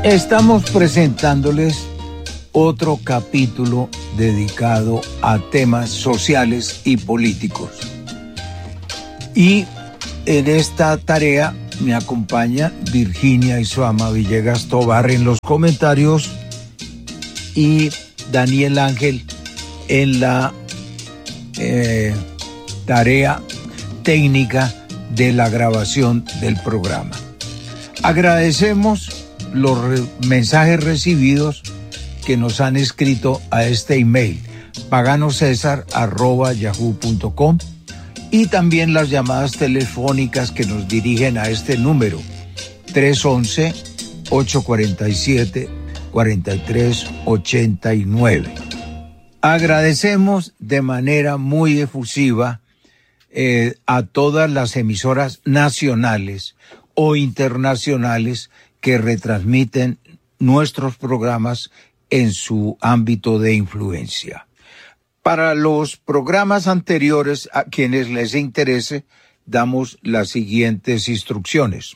Estamos presentándoles otro capítulo dedicado a temas sociales y políticos. Y en esta tarea me acompaña Virginia Isuama Villegas Tobar en los comentarios y Daniel Ángel en la tarea técnica de la grabación del programa. Agradecemos los mensajes recibidos que nos han escrito a este email paganosesar@yahoo.com y también las llamadas telefónicas que nos dirigen a este número 311-847-4389. Agradecemos de manera muy efusiva a todas las emisoras nacionales o internacionales que retransmiten nuestros programas en su ámbito de influencia. Para los programas anteriores, a quienes les interese, damos las siguientes instrucciones.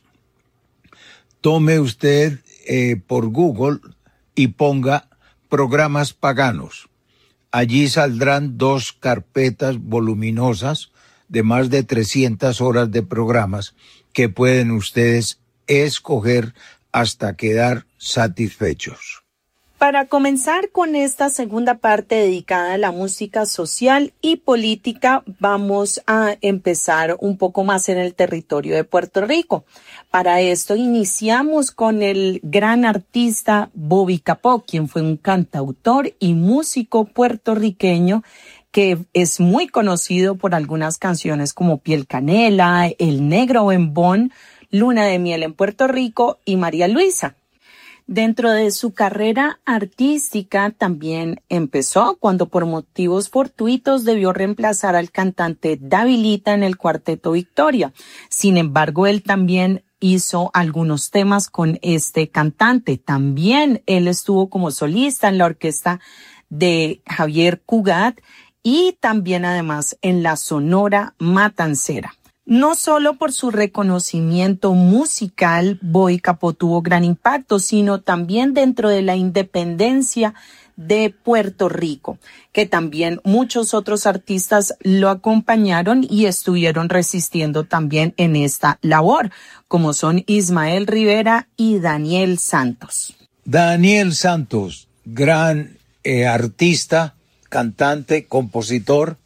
Tome usted por Google y ponga programas paganos. Allí saldrán 2 carpetas voluminosas de más de 300 horas de programas que pueden ustedes escoger hasta quedar satisfechos. Para comenzar con esta segunda parte dedicada a la música social y política, vamos a empezar un poco más en el territorio de Puerto Rico. Para esto iniciamos con el gran artista Bobby Capó, quien fue un cantautor y músico puertorriqueño que es muy conocido por algunas canciones como Piel Canela, El Negro Bembón, Luna de Miel en Puerto Rico y María Luisa. Dentro de su carrera artística también empezó cuando por motivos fortuitos debió reemplazar al cantante Davilita en el Cuarteto Victoria. Sin embargo, él también hizo algunos temas con este cantante. También él estuvo como solista en la orquesta de Javier Cugat y también además en la Sonora Matancera. No solo por su reconocimiento musical, Bobby Capó tuvo gran impacto, sino también dentro de la independencia de Puerto Rico, que también muchos otros artistas lo acompañaron y estuvieron resistiendo también en esta labor, como son Ismael Rivera y Daniel Santos. Daniel Santos, gran artista, cantante, compositor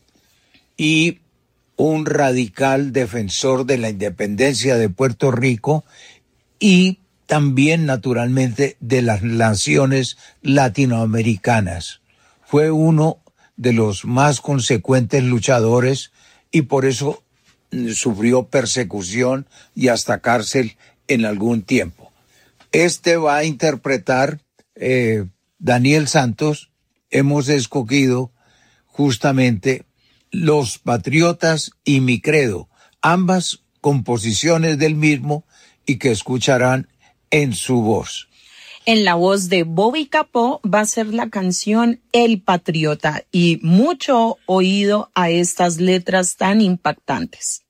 y un radical defensor de la independencia de Puerto Rico y también, naturalmente, de las naciones latinoamericanas. Fue uno de los más consecuentes luchadores y por eso sufrió persecución y hasta cárcel en algún tiempo. Este va a interpretar Daniel Santos. Hemos escogido justamente Los Patriotas y Mi Credo, ambas composiciones del mismo y que escucharán en su voz. En la voz de Bobby Capó va a ser la canción El Patriota y mucho oído a estas letras tan impactantes.